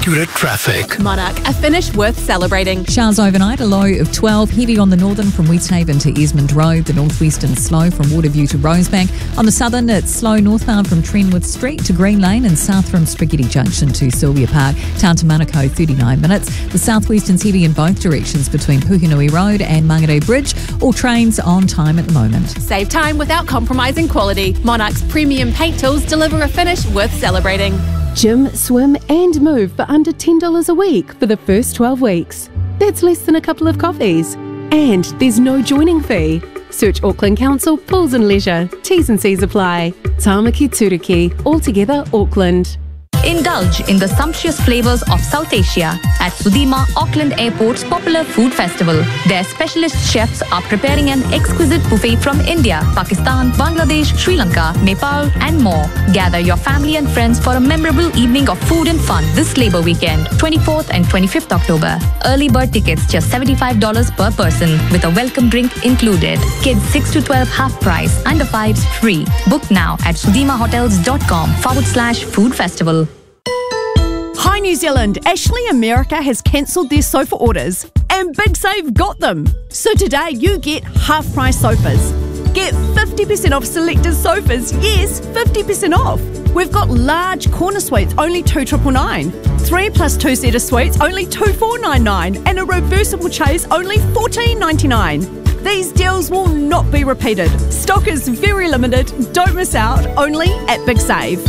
accurate traffic. Monarch, a finish worth celebrating. Showers overnight, a low of 12. Heavy on the northern from Westhaven to Esmond Road. The northwestern slow from Waterview to Rosebank. On the southern, it's slow northbound from Trenwood Street to Green Lane and south from Spaghetti Junction to Sylvia Park. Town to Manukau, 39 minutes. The southwestern's heavy in both directions between Puhinui Road and Mangere Bridge. All trains on time at the moment. Save time without compromising quality. Monarch's premium paint tools deliver a finish worth celebrating. Gym, swim and move for under $10 a week for the first 12 weeks. That's less than a couple of coffees. And there's no joining fee. Search Auckland Council Pools and Leisure. T's and C's apply. Tāmaki Turiki, altogether Auckland. Indulge in the sumptuous flavours of South Asia at Sudima Auckland Airport's popular food festival. Their specialist chefs are preparing an exquisite buffet from India, Pakistan, Bangladesh, Sri Lanka, Nepal and more. Gather your family and friends for a memorable evening of food and fun this Labour weekend, 24th and 25th October. Early bird tickets just $75 per person with a welcome drink included. Kids 6 to 12 half price, under 5s free. Book now at sudimahotels.com/food festival. Hi New Zealand, Ashley America has cancelled their sofa orders and Big Save got them. So today you get half price sofas. Get 50% off selected sofas, yes, 50% off. We've got large corner suites, only $2,999. 3 plus 2 seater suites, only $2,499. And a reversible chaise, only $14.99. These deals will not be repeated. Stock is very limited, don't miss out, only at Big Save.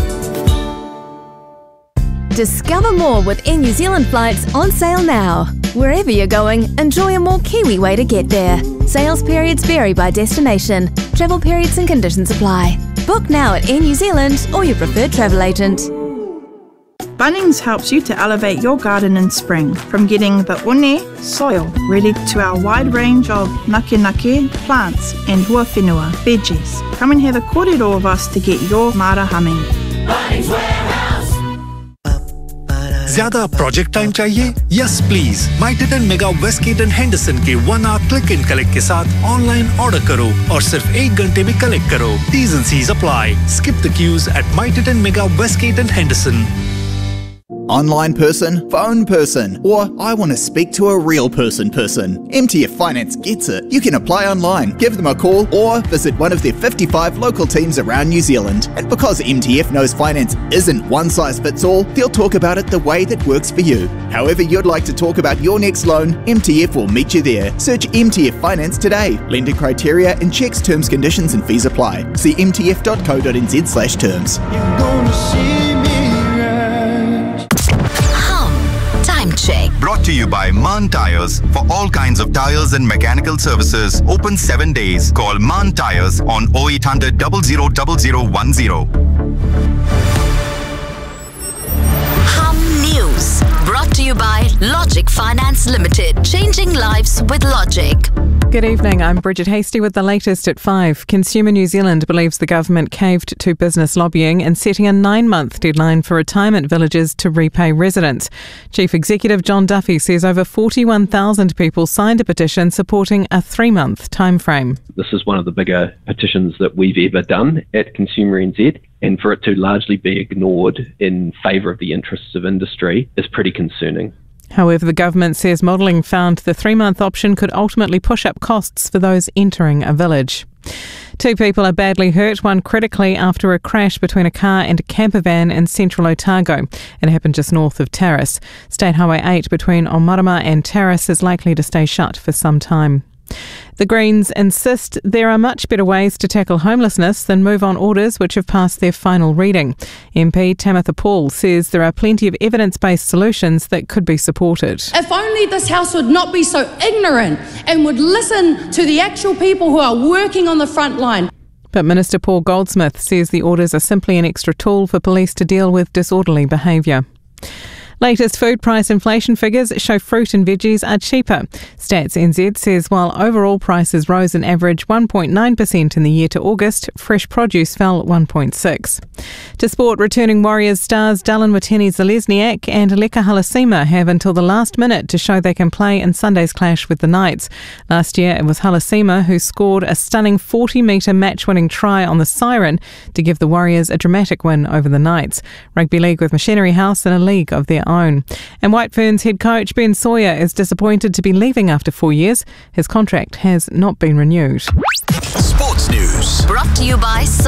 Discover more with Air New Zealand flights on sale now. Wherever you're going, enjoy a more Kiwi way to get there. Sales periods vary by destination. Travel periods and conditions apply. Book now at Air New Zealand or your preferred travel agent. Bunnings helps you to elevate your garden in spring, from getting the one soil ready to our wide range of nake plants and huawhenua veggies. Come and have a kōrero of us to get your mara humming. Bunnings Warehouse. ज़्यादा project time चाहिए? Yes please माइटिटन mega Westgate and Henderson के 1 hour click इन collect के साथ online order करो और सिर्फ 1 घंटे में कलेक्ट करो. T's and C's apply. Skip the queues at Mightiton Mega Westgate and Henderson. Online person, phone person, or I want to speak to a real person. MTF Finance gets it. You can apply online, give them a call, or visit one of their 55 local teams around New Zealand. And because MTF knows finance isn't one size fits all, they'll talk about it the way that works for you. However you'd like to talk about your next loan, MTF will meet you there. Search MTF Finance today. Lender criteria and checks, terms, conditions and fees apply. See mtf.co.nz/terms. You're gonna see me. Time check. Brought to you by Mann Tyres. For all kinds of tyres and mechanical services, open 7 days. Call Mann Tyres on 0800 000010. News. Brought to you by Logic Finance Limited. Changing lives with Logic. Good evening, I'm Bridget Hasty with the latest at 5. Consumer New Zealand believes the government caved to business lobbying and setting a 9-month deadline for retirement villages to repay residents. Chief Executive John Duffy says over 41,000 people signed a petition supporting a 3-month timeframe. This is one of the bigger petitions that we've ever done at Consumer NZ, and for it to largely be ignored in favour of the interests of industry is pretty concerning. However, the government says modelling found the 3-month option could ultimately push up costs for those entering a village. 2 people are badly hurt, one critically after a crash between a car and a camper van in central Otago. It happened just north of Taurus. State Highway 8 between Omarama and Taurus is likely to stay shut for some time. The Greens insist there are much better ways to tackle homelessness than move on orders which have passed their final reading. MP Tamitha Paul says there are plenty of evidence-based solutions that could be supported. If only this House would not be so ignorant and would listen to the actual people who are working on the front line. But Minister Paul Goldsmith says the orders are simply an extra tool for police to deal with disorderly behaviour. Latest food price inflation figures show fruit and veggies are cheaper. Stats NZ says while overall prices rose an average 1.9% in the year to August, fresh produce fell 1.6%. To sport, returning Warriors stars Dallin Watene-Zelezniak and Leka Halasima have until the last minute to show they can play in Sunday's clash with the Knights. Last year it was Halasima who scored a stunning 40-metre match-winning try on the Siren to give the Warriors a dramatic win over the Knights. Rugby League with Machinery House in a league of their own. And White Ferns head coach Ben Sawyer is disappointed to be leaving after 4 years. His contract has not been renewed. Sports News. Brought to you by